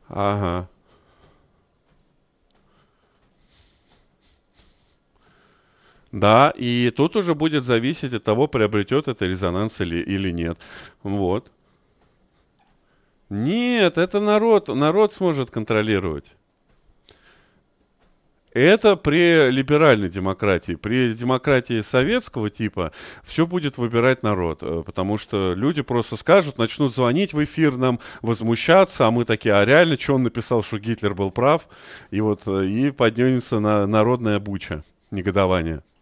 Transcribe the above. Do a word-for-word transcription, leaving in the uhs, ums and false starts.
Ага. Да, и тут уже будет зависеть от того, приобретет это резонанс или, или нет. Вот. Нет, это народ, народ сможет контролировать. Это при либеральной демократии. При демократии советского типа все будет выбирать народ, э, потому что люди просто скажут, начнут звонить в эфир нам, возмущаться, а мы такие, а реально, что он написал, что Гитлер был прав? И вот, э, и поднимется на народная буча, негодование.